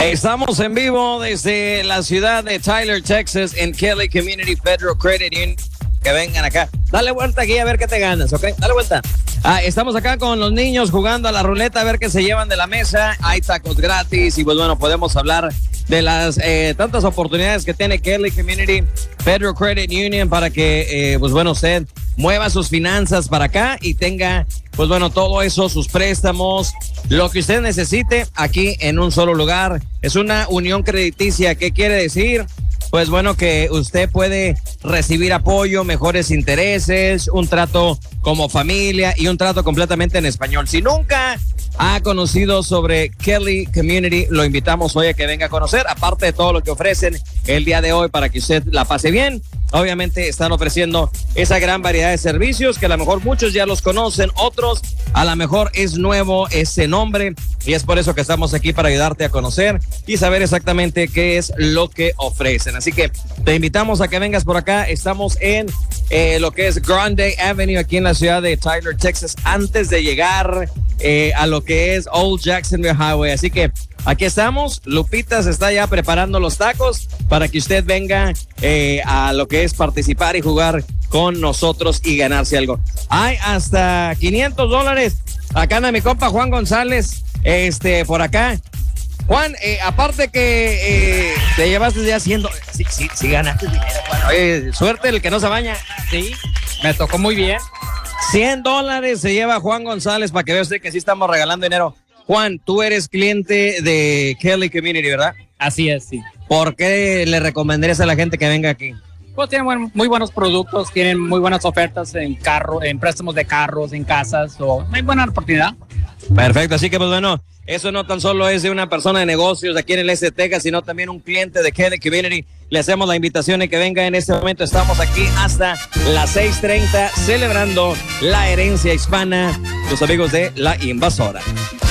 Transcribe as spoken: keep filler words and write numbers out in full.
Estamos en vivo desde la ciudad de Tyler, Texas, en Kelly Community Federal Credit Union. Que vengan acá. Dale vuelta aquí a ver qué te ganas, ¿ok? Dale vuelta. Ah, estamos acá con los niños jugando a la ruleta a ver qué se llevan de la mesa. Hay tacos gratis y pues bueno, podemos hablar de las eh, tantas oportunidades que tiene Kelly Community Federal Credit Union para que, eh, pues bueno, usted mueva sus finanzas para acá y tenga, pues bueno, todo eso, sus préstamos, lo que usted necesite aquí en un solo lugar. Es una unión crediticia. ¿Qué quiere decir? Pues bueno, que usted puede recibir apoyo, mejores intereses, un trato como familia y un trato completamente en español. Si nunca ha conocido sobre Kelly Community, lo invitamos hoy a que venga a conocer, aparte de todo lo que ofrecen el día de hoy para que usted la pase bien. Obviamente están ofreciendo esa gran variedad de servicios que a lo mejor muchos ya los conocen, otros a lo mejor es nuevo ese nombre y es por eso que estamos aquí para ayudarte a conocer y saber exactamente qué es lo que ofrecen. Así que te invitamos a que vengas por acá. Estamos en eh, lo que es Grande Avenue aquí en la ciudad de Tyler, Texas, antes de llegar eh, a lo que es Old Jacksonville Highway. Así que aquí estamos. Lupita se está ya preparando los tacos para que usted venga eh, a lo que es participar y jugar con nosotros y ganarse algo. Hay hasta quinientos dólares. Acá anda mi compa Juan González, este, por acá. Juan, eh, aparte que eh, te llevaste ya haciendo, sí, sí, sí ganaste dinero, Juan. Oye, suerte el que no se baña. Sí, me tocó muy bien. cien dólares se lleva Juan González para que vea usted que sí estamos regalando dinero. Juan, tú eres cliente de Kelly Community, ¿verdad? Así es, sí. ¿Por qué le recomendarías a la gente que venga aquí? Pues tienen buen, muy buenos productos, tienen muy buenas ofertas en carro, en préstamos de carros, en casas, o hay buena oportunidad. Perfecto, así que pues bueno, eso no tan solo es de una persona de negocios aquí en el S T, sino también un cliente de Kelly Community. Le hacemos la invitación de que venga en este momento. Estamos aquí hasta las seis treinta celebrando la herencia hispana, los amigos de La Invasora.